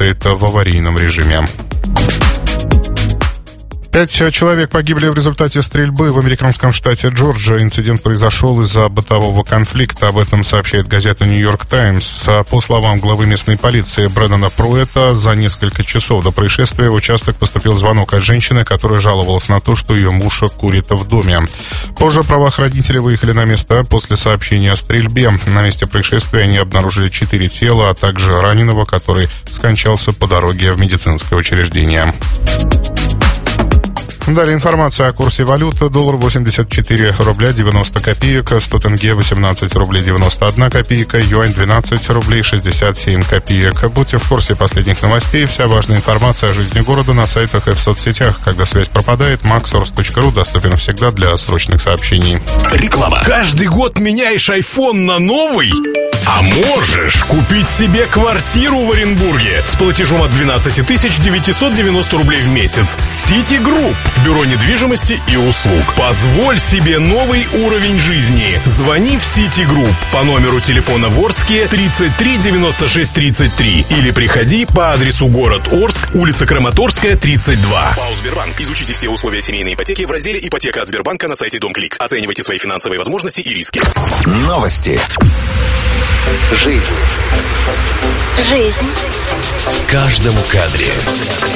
работает в аварийном режиме. 5 человек погибли в результате стрельбы в американском штате Джорджия. Инцидент произошел из-за бытового конфликта. Об этом сообщает газета «Нью-Йорк Таймс». По словам главы местной полиции Брэндона Пруэта, за несколько часов до происшествия в участок поступил звонок от женщины, которая жаловалась на то, что ее муж курит в доме. Позже правоохранители выехали на место после сообщения о стрельбе. На месте происшествия они обнаружили 4 тела, а также раненого, который скончался по дороге в медицинское учреждение. Далее информация о курсе валюты. Доллар 84 рубля 90 копеек, 100 тенге 18 рублей 91 копейка, юань 12 рублей 67 копеек. Будьте в курсе последних новостей. Вся важная информация о жизни города на сайтах и в соцсетях. Когда связь пропадает, maxsource.ru доступен всегда для срочных сообщений. Реклама. Каждый год меняешь iPhone на новый? А можешь купить себе квартиру в Оренбурге с платежом от 12 990 рублей в месяц. Citigroup. Бюро недвижимости и услуг. Позволь себе новый уровень жизни. Звони в Citigroup по номеру телефона в Орске 33 96 33 или приходи по адресу город Орск, улица Краматорская, 32. ПАО «Сбербанк». Изучите все условия семейной ипотеки в разделе «Ипотека от Сбербанка» на сайте Дом.Клик. Оценивайте свои финансовые возможности и риски. Новости. Жизнь. Жизнь. В каждом кадре.